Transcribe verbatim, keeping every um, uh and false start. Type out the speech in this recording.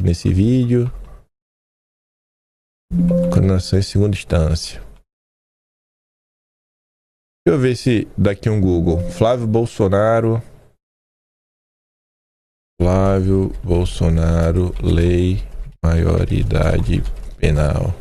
aqui nesse vídeo. Condenação em segunda instância. Deixa eu ver se daqui um Google. Flávio Bolsonaro. Flávio Bolsonaro, lei, maioridade penal.